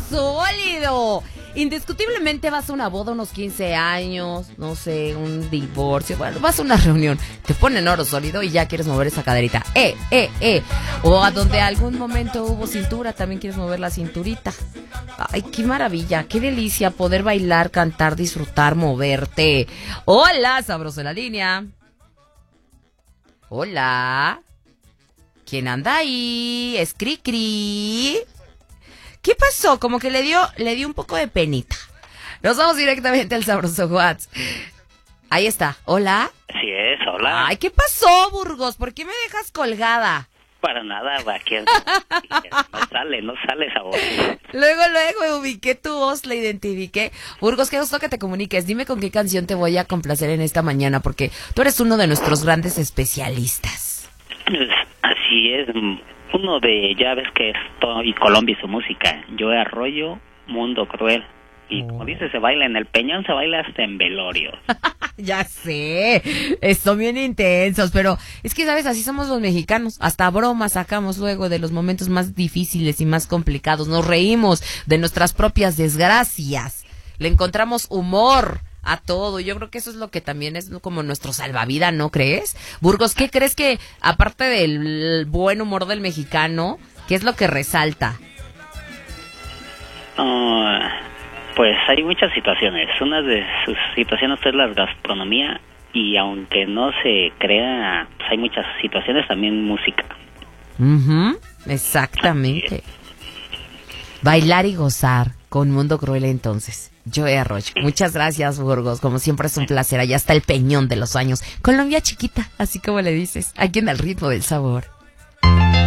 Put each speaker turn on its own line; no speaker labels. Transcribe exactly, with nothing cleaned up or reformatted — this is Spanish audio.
sólido. Indiscutiblemente vas a una boda, unos quince años, no sé, un divorcio, bueno, vas a una reunión, te ponen oro sólido y ya quieres mover esa caderita, eh, eh, eh, o a donde algún momento hubo cintura, también quieres mover la cinturita. Ay, qué maravilla, qué delicia poder bailar, cantar, disfrutar, moverte. Hola, sabroso en la línea. Hola. ¿Quién anda ahí? Es Cri Cri. ¿Qué pasó? Como que le dio, le dio un poco de penita. Nos vamos directamente al sabroso WhatsApp. Ahí está. Hola.
Sí es, hola.
Ay, ¿qué pasó, Burgos? ¿Por qué me dejas colgada?
Para nada, aquí no sale, no sale esa voz.
Luego, luego ubiqué tu voz, la identifiqué. Burgos, qué gusto que te comuniques. Dime con qué canción te voy a complacer en esta mañana, porque tú eres uno de nuestros grandes especialistas.
Así es. Uno de, ya ves que esto y Colombia y su música, Joe Arroyo, Mundo Cruel. Y como dice, se baila en el Peñón, se baila hasta en velorio.
Ya sé, son bien intensos, pero es que, ¿sabes? Así somos los mexicanos. Hasta bromas sacamos luego de los momentos más difíciles y más complicados. Nos reímos de nuestras propias desgracias. Le encontramos humor a todo. Yo creo que eso es lo que también es como nuestro salvavidas, ¿no crees? Burgos, ¿qué crees que, aparte del buen humor del mexicano, qué es lo que resalta?
Uh, pues hay muchas situaciones. Una de sus situaciones es la gastronomía, y aunque no se crea, pues hay muchas situaciones, también música.
Uh-huh, exactamente. Bailar y gozar con Mundo Cruel, entonces. Joe Arroyo. Muchas gracias, Burgos. Como siempre es un placer. Allá está el Peñón de los Sueños. Colombia chiquita, así como le dices. Aquí en el ritmo del sabor.